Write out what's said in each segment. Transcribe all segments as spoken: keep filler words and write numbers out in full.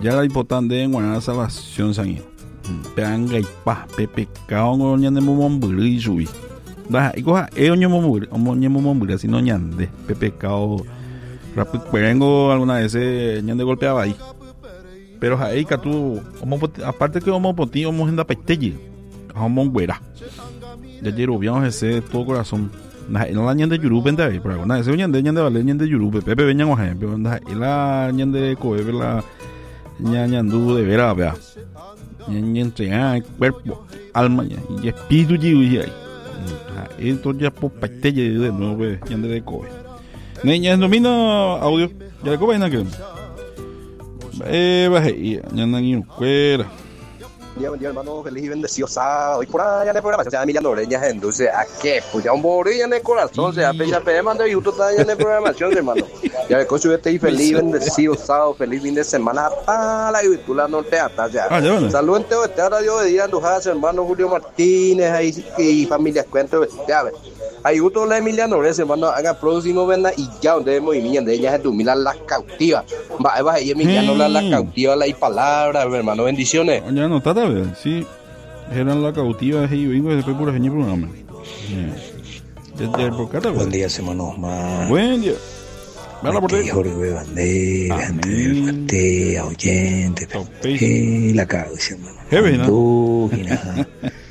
ya la importante en guardar salvación sangue. Peanga y pa, pepe cao no ñande momomburi subi. Da, ikoha e oño momomburi, oño momomburi si no ñande, pepe cao. Rapicuerengo alguna vez ñande golpeaba ahí. Pero ahí que tú, aparte que vamos por ti, vamos en la pestelle, vamos güera. Ya llevo bien ese todo corazón. Na no la ñande yurupe ende ahí, pero na ese ñande ñande vale ñande yurupe, pepe veñan oje, pero na la ñande coe la ña ñandu de vera, vea. Ñan entrega cuerpo, alma y espíritu y ahí. Esto ya por pestelle de nuevo, ñande de coe. Niña domina audio, ya le coe na que. Eh, bajé, ya no hay cuera. Día, buen día, hermano, feliz y bendecido sábado. Hoy por allá en el programa, o sea, Emiliano Oreña, entonces, ¿a qué? Pues ya un borillo en el corazón, o sea, pecha, pecha, mando y usted está allá en la programación, hermano. Ya le cocho este y feliz y bendecido sábado, feliz fin de semana para la Ibitula Norte hasta allá. Saludos en todo este radio de día, Andujas, hermano Julio Martínez, ahí, y familias cuentos, ya ves. Ahí gusto la Emiliano Oreña, hermano, haga próximo, venda, y ya donde movimiento de ellas, Dumila las cautivas. Va, va, y Emiliano las cautivas, la y palabras, hermano, bendiciones. Ya no está tal sí, eran la cautiva y vengo después por el programa. Buen día, hermanos más. Buen día. Vamos por ti. Jorge Bandera, Andrés oyente, y la causa, hermano. Tú, y nada.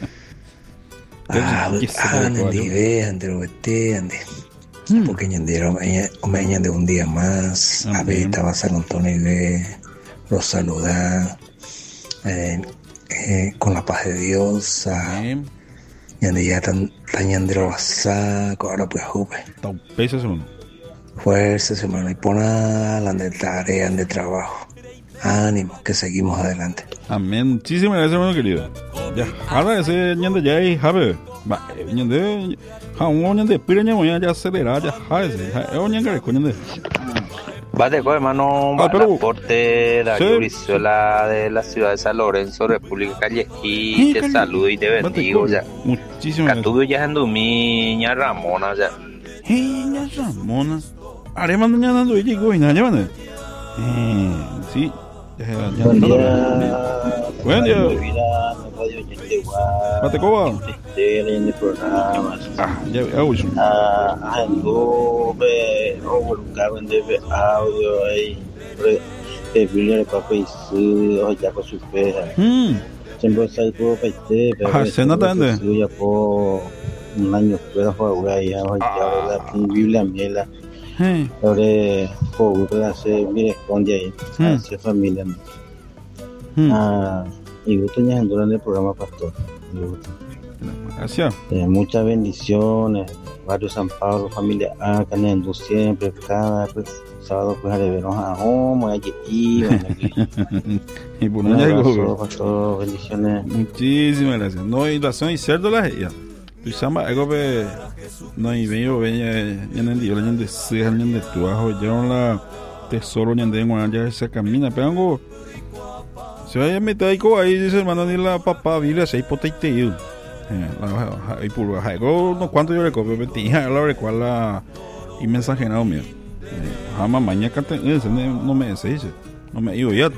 Ah, ande, ve, ande, vete, ande. Porque ñandero, me ñande un día más. A ver, estaba San Antonio y ve, los saluda. Eh, Eh, con la paz de Dios, ñande ya tan ñandero basa, ahora pues jupe. Pesa hermano. Fuerza hermano y pona la de tarea, de trabajo. Ánimo, que seguimos adelante. Amén. Muchísimas gracias hermano querido. Ya, ahora ese ñande ya hay jabe. Va, ñande, ja un ñande pira ñamo ya acelera ya ja ese. Es un ñande con ñande. Vale, hermano, ah, pero, aporte la sí. Brizuela de la ciudad de San Lorenzo, República Calle, y te saludo y te bendigo ya. Muchísimas gracias. Ya en mi ña Ramona ya. Hey, ña Ramona. Haré mando ña dando y llegó y nada, ya van. Eh, sí. Buen día. Buen día. Mate coba. En el programa. Ah, ya hago eso. Ah, ando ve, o cargo de audio ahí. De Biblia para y su ya con su fe. Hmm. Siempre salgo para este, pero ah, se nota ande. Ya por un año fuera jugar ya, ya la Biblia miela. Eh. Ahora por hacer mi responde ahí. Hacia familia. Ah, y gusto ya durante el programa pastor. Gracias. Eh, muchas bendiciones, barrio San Pablo, familia A, canendo siempre, cada pues, sábado pues de vernos a Homo, allí y y por un abrazo, pastor, bendiciones. Muchísimas gracias. No hay razón y cierto la ella. Tu samba algo que no y veo veía ya no dio la gente se alguien de tu ajo ya la tesoro ya de guardar ya se camina, pero algo se vaya metáico ahí dice hermano ni la papá Biblia seis poteiteo. Eh, por algo no cuánto yo le copio petija la hora cual la y mensajeado mío. Jamás mañana cante no me dice no me digo ya.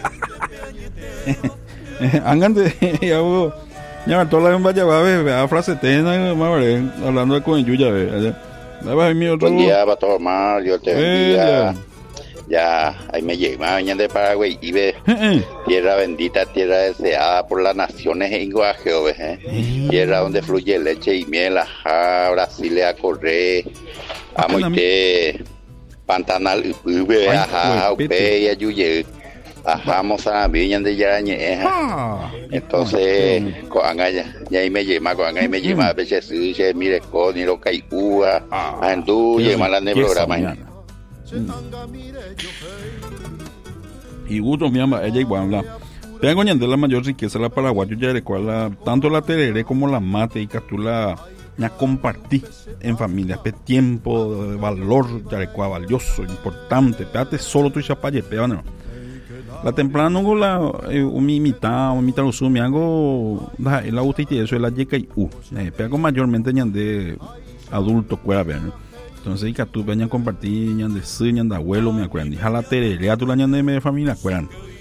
Angante ya ya toda la vaya va a ver a frase tena hablando de con Yuya ve. Buen día para tomar, yo te bendiga. Ya, ahí me llega mañana de Paraguay y ve tierra bendita, tierra deseada por las naciones en Guajeo, ¿eh? Tierra donde fluye leche y miel, ajá, Brasil a correr, a Moite, Pantanal, Ube, ajá, Upe y Ayuye, ajá, Mozambique, de Yarañe, entonces, coanga ya, ya ahí me llama, coanga ahí me llama, a veces se mire con ni lo que hay uva, a Andú, llama la de programa. Y gusto mi ama ella igual la tengo ñande la mayor riqueza la paraguayo ya de cual la tanto la tereré como la mate y catula la compartí en familia pe tiempo de valor ya de cual valioso importante pate solo tu chapalle pe no la temprano con la un mitad un mitad uso mi hago la la uti eso la yeca y u pego mayormente ñande adulto cuera ver entonces y que tú venían compartir ñan de su ñan de abuelo me acuerdan y jala tereré a tu la ñan de familia acuerdan